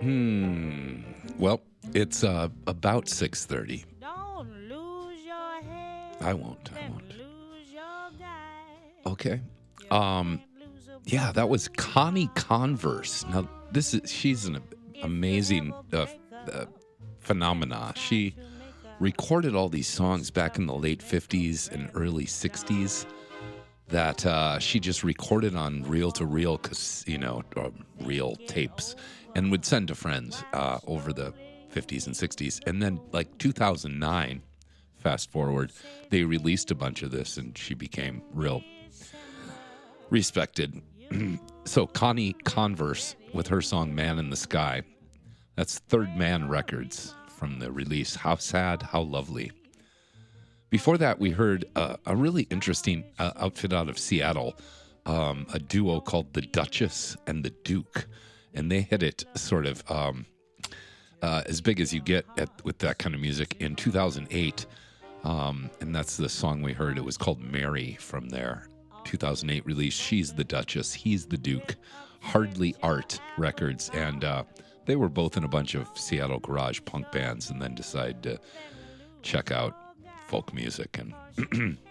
Well, it's about 6:30. Don't lose your head. I won't. Lose your guy. Okay. Yeah, that was Connie Converse. Now, she's an amazing phenomena. She recorded all these songs back in the late 50s and early 60s that she just recorded on reel-to-reel, reel tapes, and would send to friends over the 50s and 60s. And then, like 2009, fast forward, they released a bunch of this, and she became real respected. So Connie Converse with her song Man in the Sky. That's Third Man Records from the release How Sad, How Lovely. Before that, we heard a really interesting outfit out of Seattle, a duo called the Duchess and the Duke. And they hit it sort of as big as you get with that kind of music in 2008. And that's the song we heard. It was called Mary from their 2008 release. She's the Duchess, he's the Duke. Hardly Art Records. And they were both in a bunch of Seattle garage punk bands and then decided to check out folk music and